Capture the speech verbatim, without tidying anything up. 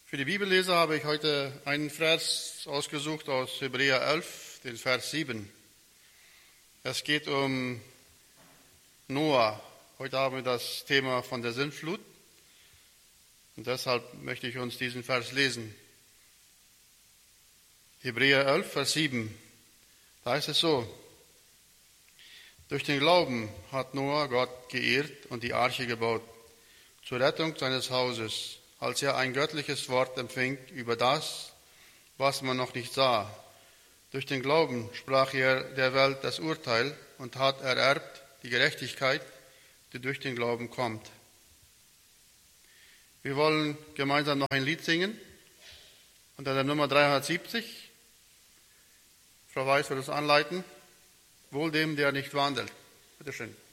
Für die Bibelleser habe ich heute einen Vers ausgesucht aus Hebräer elf, den Vers sieben. Es geht um Noah. Heute haben wir das Thema von der Sintflut und deshalb möchte ich uns diesen Vers lesen. Hebräer elf, Vers sieben. Da heißt es so: Durch den Glauben hat Noah Gott geehrt und die Arche gebaut, zur Rettung seines Hauses, als er ein göttliches Wort empfing über das, was man noch nicht sah. Durch den Glauben sprach er der Welt das Urteil und hat ererbt die Gerechtigkeit, die durch den Glauben kommt. Wir wollen gemeinsam noch ein Lied singen unter der Nummer dreihundertsiebzig. Frau Weiß wird es anleiten. Wohl dem, der nicht wandelt. Bitte schön.